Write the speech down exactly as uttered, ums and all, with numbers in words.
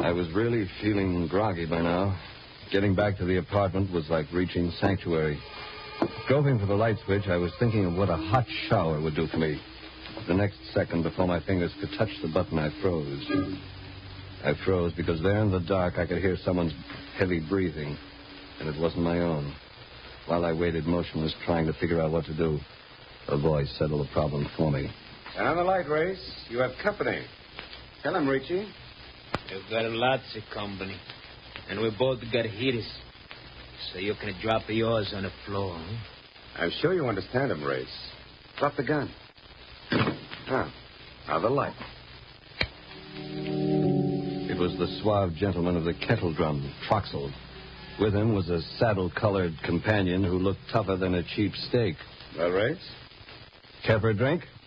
I was really feeling groggy by now. Getting back to the apartment was like reaching sanctuary. Groping for the light switch, I was thinking of what a hot shower would do for me. The next second, before my fingers could touch the button, I froze. I froze because there in the dark I could hear someone's heavy breathing, and it wasn't my own. While I waited motionless, trying to figure out what to do, a voice settled the problem for me. Turn on the light, Race. You have company. Tell him, Richie. You've got lots of company, and we both got heaters, so you can drop yours on the floor. Huh? I'm sure you understand him, Race. Drop the gun. Ah, now the light. It was the suave gentleman of the kettle drum, Troxel. With him was a saddle-colored companion who looked tougher than a cheap steak. Well, Race? Care for a drink?